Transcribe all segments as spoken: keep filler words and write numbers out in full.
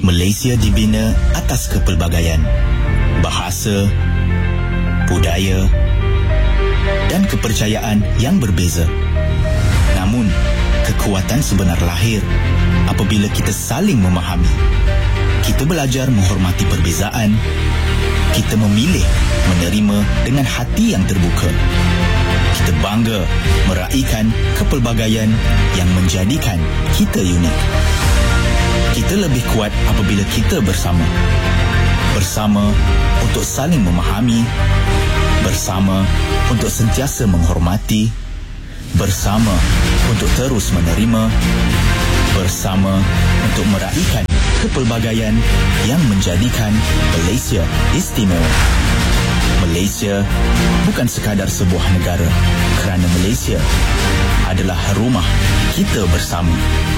Malaysia dibina atas kepelbagaian bahasa, budaya dan kepercayaan yang berbeza. Namun, kekuatan sebenar lahir apabila kita saling memahami. Kita belajar menghormati perbezaan. Kita memilih menerima dengan hati yang terbuka. Kita bangga meraihkan kepelbagaian yang menjadikan kita unik. Kita lebih kuat apabila kita bersama. Bersama untuk saling memahami. Bersama untuk sentiasa menghormati. Bersama untuk terus menerima. Bersama untuk meraihkan kepelbagaian yang menjadikan Malaysia istimewa. Malaysia bukan sekadar sebuah negara, kerana Malaysia adalah rumah kita bersama.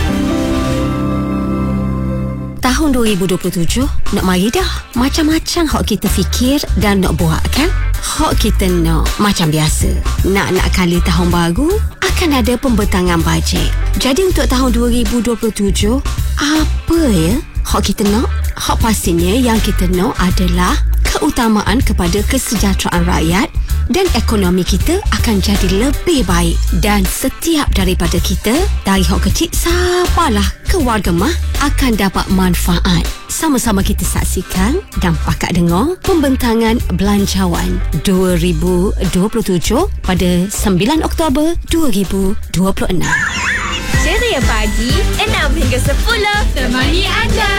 Tahun dua ribu dua puluh tujuh nak mari dah. Macam-macam hak kita fikir dan nak buat kan. Hak kita nak macam biasa. Nak-nak kali tahun baru akan ada pembentangan bajet. Jadi untuk tahun dua ribu dua puluh tujuh, apa ya hak kita nak? Hak pastinya yang kita nak adalah keutamaan kepada kesejahteraan rakyat dan ekonomi kita akan jadi lebih baik. Dan setiap daripada kita, dari hak kecil sampailah ke warga mah, akan dapat manfaat. Sama-sama kita saksikan dan pakat dengar pembentangan belanjawan dua ribu dua puluh tujuh pada sembilan Oktober dua ribu dua puluh enam. Ceria Pagi enam hingga sepuluh temani anda.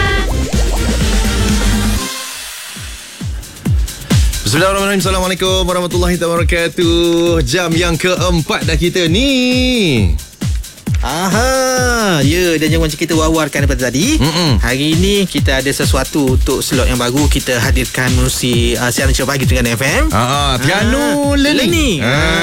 Bismillahirrahmanirrahim. Assalamualaikum warahmatullahi wabarakatuh. Jam yang keempat dah kita ni. Aha, ya, dan yang macam kita war-warkan daripada tadi, Mm-mm. hari ini kita ada sesuatu untuk slot yang baru. Kita hadirkan menerusi uh, siaran Ceria Pagi Terengganu F M. Ah, Terengganu Learning. Learning.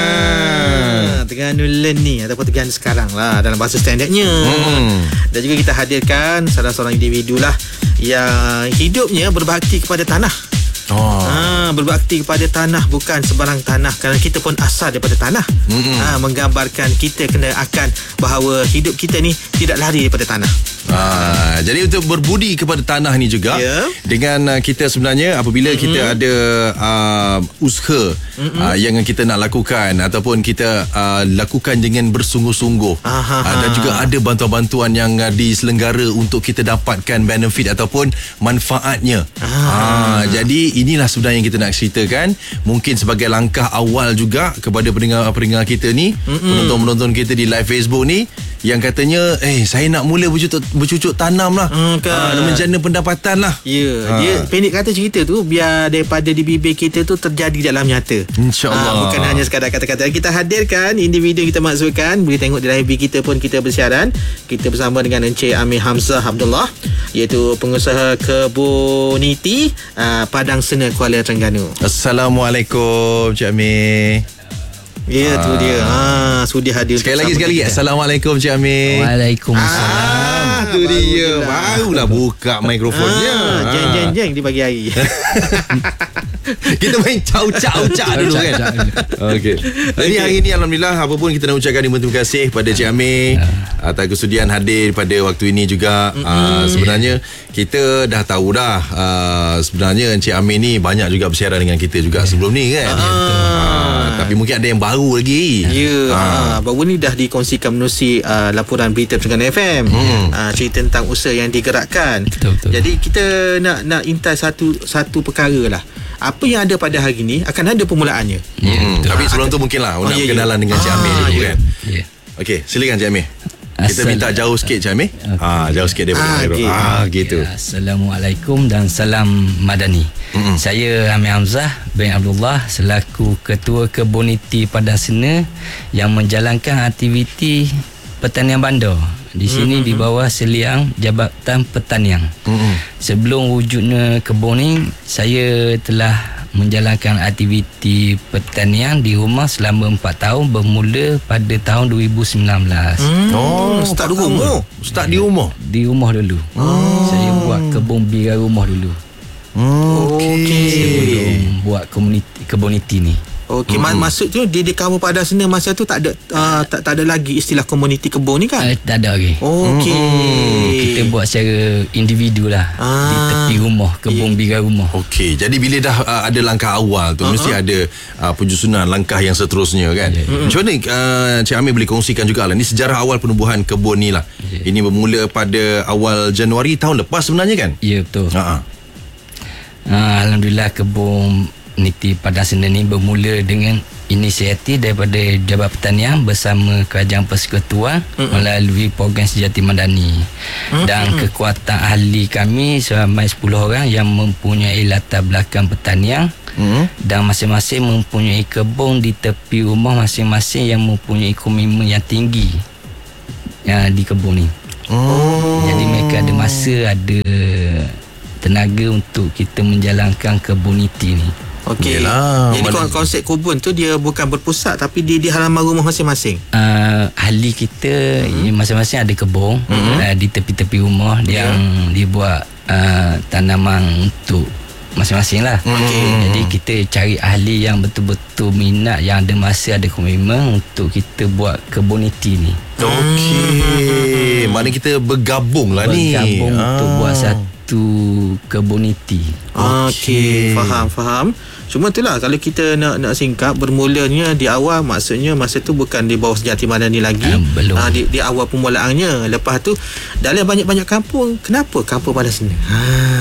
Ah, Terengganu Learning ataupun Terengganu sekarang lah dalam bahasa standardnya. Mm. Dan juga kita hadirkan salah seorang individu lah yang hidupnya berbakti kepada tanah. Oh. Ha, berbakti kepada tanah, bukan sebarang tanah, kerana kita pun asal daripada tanah. Ha, menggambarkan kita kena akan bahawa hidup kita ni tidak lari daripada tanah. Ha, jadi untuk berbudi kepada tanah ni juga, yeah. dengan uh, kita sebenarnya apabila mm-hmm. kita ada uh, usaha mm-hmm. uh, yang kita nak lakukan ataupun kita uh, lakukan dengan bersungguh-sungguh, uh, dan juga ada bantuan-bantuan yang uh, diselenggara untuk kita dapatkan benefit ataupun manfaatnya. Ha, jadi inilah sebenarnya yang kita nak ceritakan. Mungkin sebagai langkah awal juga kepada pendengar-pendengar kita ni, mm-hmm. penonton-penonton kita di live Facebook ni, yang katanya eh saya nak mula bercucuk, bercucuk tanam lah, hmm, kan. ha, menjana pendapatan lah. Ya, yeah. ha. Dia pendek kata cerita tu biar daripada di bibir kita tu terjadi dalam nyata, InsyaAllah. ha, Bukan hanya sekadar kata-kata. Kita hadirkan individu yang kita maksudkan. Boleh tengok di live B kita pun kita bersiaran. Kita bersama dengan Encik Amir Hamzah Abdullah, iaitu pengusaha kebuniti uh, Padang Sena, Kuala Terengganu. Assalamualaikum Cik Amir. Ya, ah. tu dia. Ha, sudi hadir. Sekali lagi, sekali lagi. Assalamualaikum Cik Amir. Waalaikumsalam. Ah, tu dia. Barulah buka mikrofonnya. Ah, jeng jeng jeng di pagi hari. Kita main cau-cau-cau dulu kan. Okey. Jadi hari ni alhamdulillah, apa pun kita nak ucapkan terima kasih pada Cik Amir atas kesudian hadir pada waktu ini juga. Uh, sebenarnya kita dah tahu dah, uh, sebenarnya Encik Amir ni banyak juga bersiaran dengan kita juga sebelum ni kan. Ah. Uh, tapi mungkin ada yang baru lagi. Ya, yeah. uh. baru ni dah dikongsikan menerusi uh, laporan berita Terengganu F M, hmm. uh, cerita tentang usaha yang digerakkan. Betul, betul. Jadi kita nak nak intai satu satu perkara lah. Apa yang ada pada hari ni akan ada permulaannya. Hmm. Tapi sebelum tu mungkinlah oh, nak yeah, berkenalan yeah. dengan Cik Amir dulu kan. Yeah. Okey, silakan Cik Amir. Kita minta jauh sikit Cik Amir. Okay. Ah, jauh sikit daripada ah, okay. ah gitu. Ya, Assalamualaikum dan salam madani. Mm-hmm. Saya Amir Hamzah bin Abdullah selaku Ketua Kebuniti Padang Sena yang menjalankan aktiviti pertanian bandar. Di sini mm-hmm. di bawah seliang Jabatan Pertanian. Mm-hmm. Sebelum wujudnya kebun ni, saya telah menjalankan aktiviti pertanian di rumah selama empat tahun, bermula pada tahun dua ribu sembilan belas. Hmm. Oh, start di rumah. Start di rumah. Di rumah dulu. Oh. Saya buat kebun bira rumah dulu. Oh, okey. Sebelum buat komuniti kebuniti ni. Okey, hmm. maksud tu di, di kampung Padasena masa tu tak ada uh, tak, tak ada lagi istilah komuniti kebun ni kan? Uh, tak ada lagi. Okey. Hmm. Kita buat secara individu lah. Ah. Di tepi rumah, kebun yeah. birai rumah. Okey, jadi bila dah uh, ada langkah awal tu, uh-huh. mesti ada uh, penyusunan langkah yang seterusnya kan? Yeah. Mm-hmm. Macam mana uh, Cik Amir boleh kongsikan jugalah ni sejarah awal penubuhan kebun ni lah. Yeah. Ini bermula pada awal Januari tahun lepas sebenarnya kan? Ya, yeah, betul. Uh-huh. Uh, Alhamdulillah kebun Niti Padasena ni bermula dengan inisiatif daripada Jabat Pertanian bersama Kerajaan Persekutuan mm-hmm. melalui program Sejati Madani mm-hmm. dan kekuatan ahli kami seramai sepuluh orang yang mempunyai latar belakang pertanian mm-hmm. dan masing-masing mempunyai kebun di tepi rumah masing-masing yang mempunyai komitmen yang tinggi uh, di kebun ni. Oh. Jadi mereka ada masa, ada tenaga untuk kita menjalankan kebun niti ni. Okey. Jadi mana... konsep kebun tu dia bukan berpusat tapi di di halaman rumah masing-masing. Uh, ahli kita mm-hmm. masing-masing ada kebun mm-hmm. uh, di tepi-tepi rumah yeah. yang dia buat uh, tanaman untuk masing-masing lah. Okay. Jadi kita cari ahli yang betul-betul minat, yang ada masa, ada komitmen untuk kita buat kebun niti ni. Okey. Mana kita bergabung lah ni. Bergabung ah. untuk buat satu kebun niti. Okey, faham, faham. Cuma itulah kalau kita nak nak singkat, bermulanya di awal maksudnya masa tu bukan di bawah Sejati Madani lagi. Uh, belum. Uh, di, di awal permulaannya. Lepas tu dalam banyak-banyak kampung, kenapa kampung Padasena? Ha.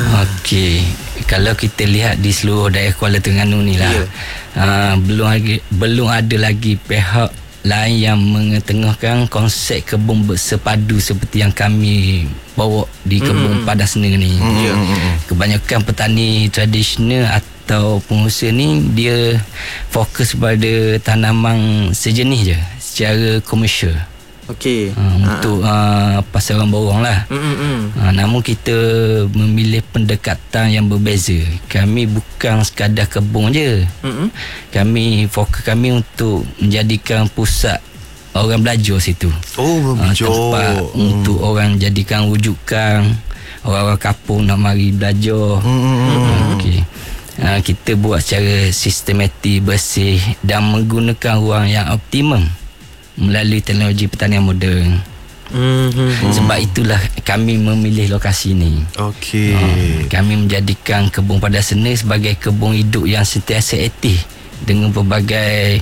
Okey. Kalau kita lihat di seluruh daerah Kuala Terengganu ni lah, yeah. uh, belum lagi, belum ada lagi pihak lain yang mengetengahkan konsep kebun bersepadu seperti yang kami bawa di kebun mm-hmm. Padasena ni. Mm-hmm. Yeah. Kebanyakan petani tradisional atau pengusaha ni dia fokus pada tanaman sejenis je secara komersial. Okey. Uh, untuk uh, pasaran borong lah. Mm-hmm. Uh, namun kita memilih pendekatan yang berbeza. Kami bukan sekadar kebun je. Mm-hmm. Kami fokus kami untuk menjadikan pusat orang belajar situ. Oh, belajar. Uh, tempat mm. untuk orang jadikan rujukan. Orang-orang kampung nak mari belajar. Mm-hmm. Uh, Okey. Uh, kita buat secara sistematik, bersih dan menggunakan ruang yang optimum melalui teknologi pertanian moden. Mm-hmm. Sebab itulah kami memilih lokasi ni. Okey. Uh, kami menjadikan kebun Padasena sebagai kebun hidup yang sentiasa aktif dengan pelbagai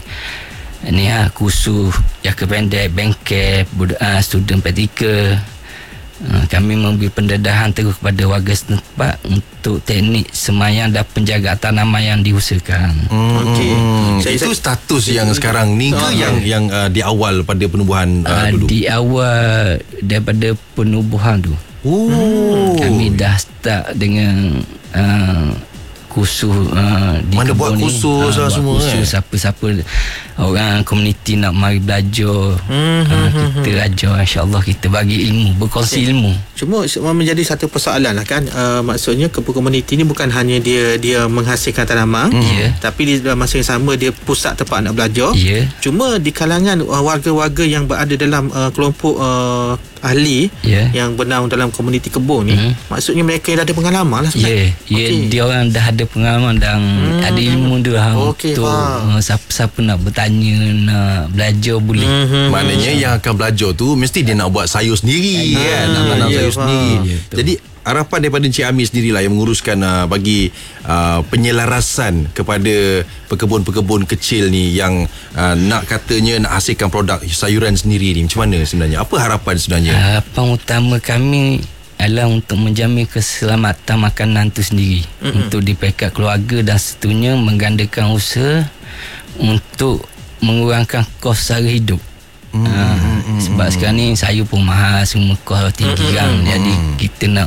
ni ha, kursus jangka pendek, bengkel, uh, student praktikal. Uh, kami memberi pendedahan terus kepada warga setempat untuk teknik semayang dan penjagaan tanaman yang diusahakan. Hmm, Okey. Saya, itu status saya, yang saya, sekarang ni ke uh, yang yang uh, di awal pada penubuhan uh, uh, dulu? Di awal daripada penubuhan tu. Oh. Kami dah start dengan uh, kursus uh, di mana buat kursus uh, lah semua kursus, eh? Siapa-siapa orang komuniti nak mari belajar, hmm, uh, kita hmm. ajar, insyaAllah kita bagi ilmu, berkongsi ilmu. Cuma menjadi satu persoalan lah kan, uh, maksudnya kebun komuniti ni bukan hanya dia dia menghasilkan tanaman, hmm. yeah. tapi di dalam masa yang sama dia pusat tempat nak belajar. Yeah. Cuma di kalangan uh, warga-warga yang berada dalam uh, kelompok uh, ahli yeah. yang bernaung dalam komuniti kebun ni, hmm. maksudnya mereka yang dah ada pengalaman lah sebenarnya. Ya, yeah. yeah, okay. dia orang dah ada pengalaman dan hmm. ada ilmu dia okay, untuk uh, siapa-siapa nak bertanya, nak belajar boleh. Hmm. Maknanya yang akan belajar tu mesti dia nak buat sayur sendiri hmm. kan, nak tanam yeah, sayur faham. sendiri. Yeah, jadi harapan daripada Encik Amir sendirilah yang menguruskan uh, bagi uh, penyelarasan kepada pekebun-pekebun kecil ni yang uh, nak katanya nak hasilkan produk sayuran sendiri ni. Macam mana sebenarnya? Apa harapan sebenarnya? Harapan utama kami adalah untuk menjamin keselamatan makanan itu sendiri. Mm-mm. Untuk di peringkat keluarga dan seterusnya menggandakan usaha untuk mengurangkan kos sara hidup. Mm-hmm. Uh, sebab sekarang ni sayur pun mahal, semua kos tinggi mm-hmm. kan. Jadi kita nak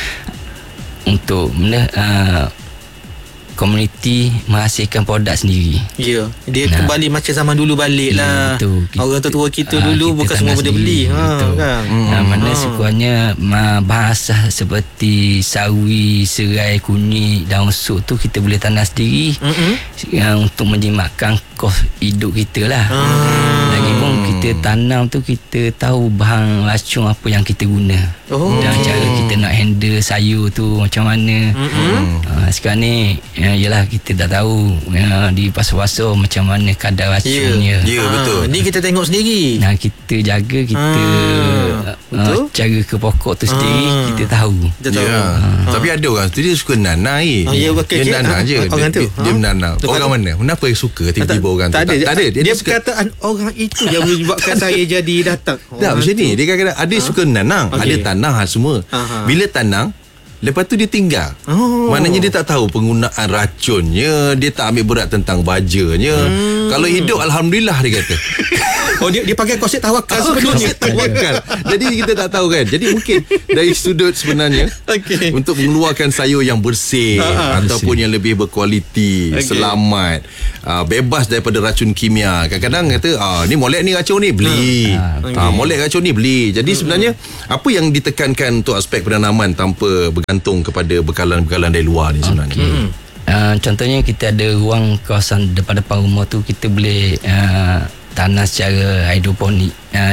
untuk benda uh, komuniti menghasilkan produk sendiri. Ya, dia nah. kembali macam zaman dulu balik ya, lah. Betul. Kita, orang tua kita uh, dulu kita bukan semua benda beli. Ha, kan? Hmm. Nah, mana ha. sekurangnya bahasa seperti sawi, serai, kunyit, daun suk tu kita boleh tanam sendiri mm-hmm. uh, untuk menjimatkan kos hidup kita lah. Hmm. Lagipun kita tanam tu kita tahu bahan racun apa yang kita guna. Oh. Dan cara kita nak handle sayur tu macam mana. Mm-hmm. Uh, sekarang ni uh, yalah kita dah tahu uh, di pasar-pasar macam mana kadar racunnya. Ya, yeah, betul. Ni kita tengok sendiri. Nah, kita jaga, kita Ah, uh, cara ke pokok tu sendiri Ah. kita tahu. Kita tahu. Ya. Ah. Tapi ada orang tu dia suka nanah eh. Ah, ya, okey, Dia okey. nanah Ah, je. orang Dia, tu. dia, dia Ah. menanah. Lepas Orang tu- mana? Kenapa suka tiba-tiba tak, orang tu? tak ada. Tak ada. Dia, Dia, dia suka perkataan orang itu yang menyebabkan saya jadi datang. tak macam ni. Dia kadang-kadang ada suka nanang, Okey. ada tanah semua. Aha. Bila tanang, lepas tu dia tinggal. Oh. Maknanya dia tak tahu penggunaan racunnya, dia tak ambil berat tentang bajanya. Hmm. Kalau hidup alhamdulillah dia kata. Oh, dia, dia pakai konsep tawakal Oh, sebelumnya. konsep tawakal. Jadi kita tak tahu kan. Jadi mungkin dari sudut sebenarnya Okey. untuk mengeluarkan sayur yang bersih Ha-ha. ataupun yang lebih berkualiti, Okey. selamat, uh, bebas daripada racun kimia. Kadang-kadang kata ah ni molek ni racun ni beli. Ha. Ha, molek racun ni beli. Jadi sebenarnya apa yang ditekankan untuk aspek penanaman tanpa bergantung kepada bekalan-bekalan dari luar ni sebenarnya. Okay. Uh, contohnya kita ada ruang kawasan depan-depan rumah tu kita boleh uh, tanah secara hidroponik uh,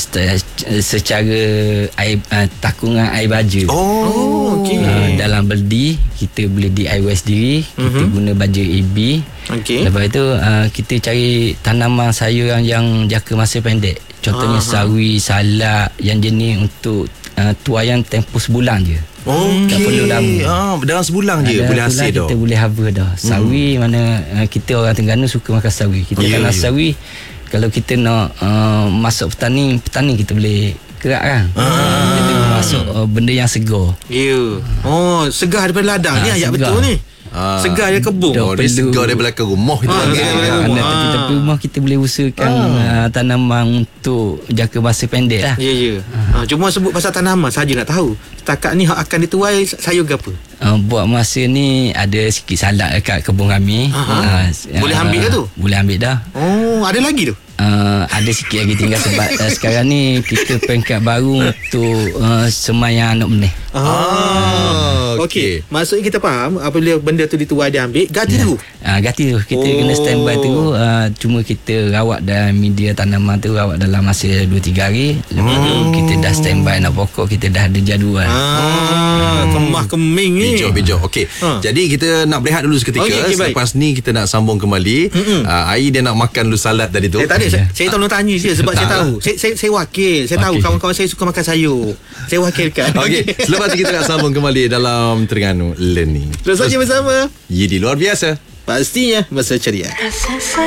secara air uh, takungan air baja. Oh, okey. Uh, dalam beldi kita boleh D I Y sendiri, mm-hmm. kita guna baja A B. Okey. Lepas itu uh, kita cari tanaman sayur yang, yang jangka masa pendek. Contohnya Aha. sawi, salak yang jenis untuk uh, tuaian tempoh sebulan je. Okey. Tak perlu lama. Ah, dalam sebulan je Dalam boleh bulan hasil dah. kita boleh harvest dah. Sawi hmm. mana uh, kita orang Terengganu suka makan sawi. Kita Ya, tanam ya. sawi. Kalau kita nak uh, masuk petani, petani kita boleh kerak kan. Ah. Kita masuk uh, benda yang segar. Ya. Oh, segar daripada ladang ni Ah, ayat segar. betul ni. Ah. Segar dari kebun. Oh, dia perlu- segar dari belakang rumah itu Ah, lagi. segar dari Ah. rumah. Kerana tepi-tepi rumah kita boleh usahakan uh, tanaman untuk jangka masa pendek lah. Ya, ya. Ha, cuma sebut pasal tanaman saja nak tahu. Setakat ni hak akan dituai sayur ke apa? Uh, buat masa ni ada sikit salak dekat kebun kami. Aha. Boleh ambil ke tu? Boleh ambil dah. Oh, ada lagi tu? Uh, ada sikit lagi tinggal sebab uh, sekarang ni kita peringkat baru untuk uh, semayang anak benih. Ah, okey. Okey. Maksudnya kita faham apabila benda tu dituai dia ambil, ganti dulu. Uh, ganti tu kita Oh. kena standby tu uh, cuma kita rawat dalam media tanaman tu rawat dalam masa dua tiga hari. Lepas tu kita dah standby nak pokok, kita dah ada jadual. Ah, kemah keming ni. Bijak-bijak. Okey. Ha. Jadi kita nak berehat dulu seketika. Okey, okey, baik. Selepas ni kita nak sambung kembali. Uh, Ai dia nak makan dulu salad tadi tu. Eh tak ada, saya, saya tolong tanya je sebab saya tahu. Saya, saya, saya wakil. Saya tahu Okey. kawan-kawan saya suka makan sayur. Saya wakilkan. Okey, selepas ni kita nak sambung kembali dalam Terengganu Learning. Terus saja bersama. Yidi luar biasa. Pastinya masa ceria.